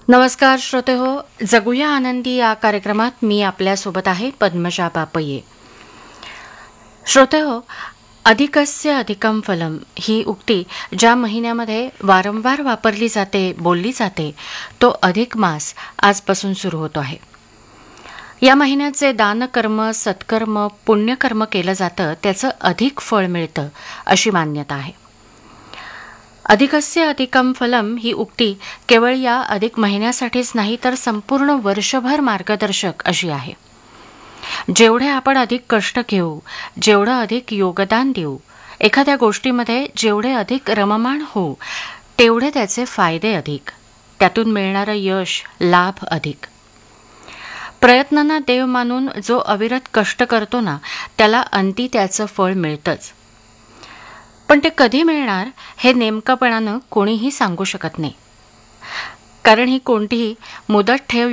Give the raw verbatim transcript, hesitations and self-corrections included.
नमस्कार श्रोते हो, जगूया आनंदी या कार्यक्रमात मी आपल्यासोबत आहे पद्मजा बापये. श्रोते हो, अधिकस्य अधिकम फलम ही उक्ती ज्या महिन्यामध्ये वारंवार वापरली जाते, बोलली जाते, तो अधिक मास आजपासून सुरू होतो आहे. या महिन्यात जे दानकर्म, सत्कर्म, पुण्यकर्म केलं जातं त्याचं अधिक फळ मिळतं अशी मान्यता आहे. अधिकस्य अधिकम फलम ही उक्ती केवळ या अधिक महिन्यासाठीच नाही तर संपूर्ण वर्षभर मार्गदर्शक अशी आहे. जेवढे आपण अधिक कष्ट घेऊ, जेवढं अधिक योगदान देऊ, एखाद्या गोष्टीमध्ये जेवढे अधिक रममाण होऊ, तेवढे त्याचे फायदे अधिक, त्यातून मिळणारं यश, लाभ अधिक. प्रयत्नांना देव मानून जो अविरत कष्ट करतो ना, त्याला अंती त्याचं फळ मिळतंच. पण ते कधी मिळणार हे नेमकपणानं कोणीही सांगू शकत नाही, कारण ही कोणतीही मुदत ठेव